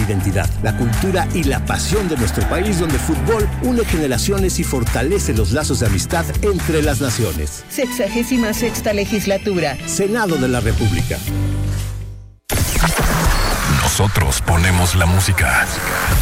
identidad, la cultura y la pasión de nuestro país, donde el fútbol une generaciones y fortalece los lazos de amistad entre las naciones. 66ª Legislatura. Senado de la República. Nosotros ponemos la música.